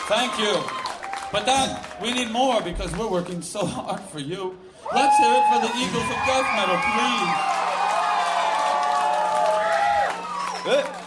Thank you. But Don, we need more because we're working so hard for you. Let's hear it for the Eagles of Death Metal, please.